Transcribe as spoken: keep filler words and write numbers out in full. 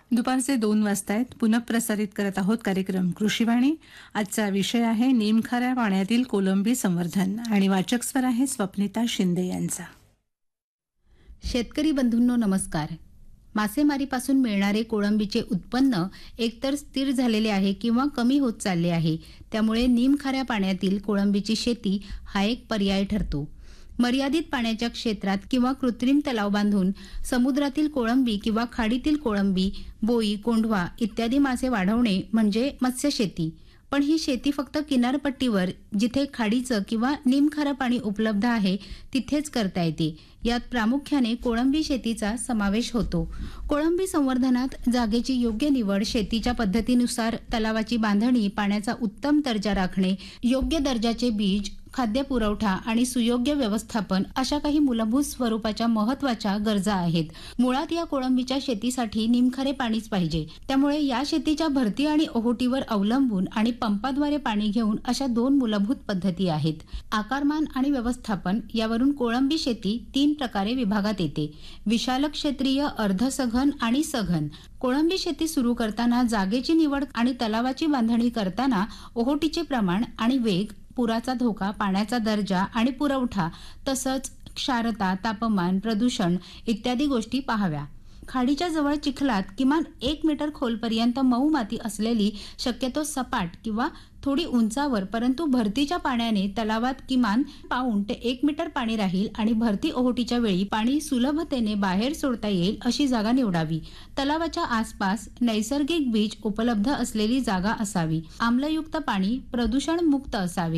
दुपारचे दोन वाजतायत. पुनःप्रसारित करत आहोत कार्यक्रम कृषीवाणी. आजचा विषय आहे निमखाऱ्या पाण्यातील कोलंबी संवर्धन आणि वाचक स्वर आहे स्वप्निता शिंदे यांचा. शेतकरी बंधूंनो नमस्कार. मासेमारीपासून मिळणारे कोळंबीचे उत्पन्न एकतर स्थिर झालेले आहे किंवा कमी होत चालले आहे. त्यामुळे निमखाऱ्या पाण्यातील कोळंबीची शेती हा एक पर्याय ठरतो. मर्यादित पाण्याच्या क्षेत्रात किंवा कृत्रिम तलाव बांधून समुद्रातील कोळंबी किंवा खाडीतील कोळंबी, बोई, कोंढवा इत्यादी मासे वाढवणे म्हणजे मत्स्यशेती. पण ही शेती फक्त किनारपट्टीवर जिथे खाडीचं किंवा निमखारं पाणी उपलब्ध आहे तिथेच करता येते. यात प्रामुख्याने कोळंबी शेतीचा समावेश होतो. कोळंबी संवर्धनात जागेची योग्य निवड, शेतीच्या पद्धतीनुसार तलावाची बांधणी, पाण्याचा उत्तम दर्जा राखणे, योग्य दर्जाचे बीज, खाद्य पुरवठा आणि सुयोग्य व्यवस्थापन अशा काही मूलभूत स्वरूपाच्या महत्वाच्या गरजा आहेत. मुळात या कोळंबीच्या शेतीसाठी निमखारे पाणीच पाहिजे. त्यामुळे या शेतीच्या भरती आणि ओहोटीवर अवलंबून आणि पंपाद्वारे पाणी घेऊन अशा दोन मूलभूत पद्धती आहेत. आकारमान आणि व्यवस्थापन यावरून कोळंबी शेती तीन प्रकारे विभागात येते: विशाल क्षेत्रीय, अर्धसघन आणि सघन. कोळंबी शेती सुरू करताना जागेची निवड आणि तलावाची बांधणी करताना ओहोटीचे प्रमाण आणि वेग, पुराचा धोका, पाण्याचा दर्जा आणि पुरवठा तसंच क्षारता, तापमान, प्रदूषण इत्यादी गोष्टी पाहाव्या. खाडीच्या जवळ चिखलात किमान एक मीटर खोलपर्यंत मऊ माती असलेली, शक्यतो सपाट किंवा थोडी उंचावर परंतु भरतीच्या पाण्याने तलावात किमान पाऊण ते एक मीटर पाणी राहील आणि भरती ओहोटीच्या वेळी पाणी सुलभतेने बाहेर सोडता येईल अशी जागा निवडावी. तलावाच्या आसपास नैसर्गिक बीज उपलब्ध असलेली जागा असावी. आम्लयुक्त पाणी प्रदूषण मुक्त असावे.